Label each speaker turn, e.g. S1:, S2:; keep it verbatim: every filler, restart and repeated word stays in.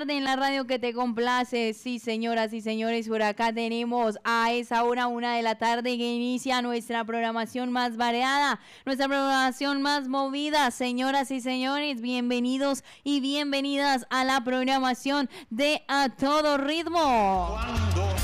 S1: En la radio que te complace, sí señoras y señores, por acá tenemos a esa hora una de la tarde que inicia nuestra programación más variada, nuestra programación más movida. Señoras y señores, bienvenidos y bienvenidas a la programación de A Todo Ritmo. ¿Cuándo?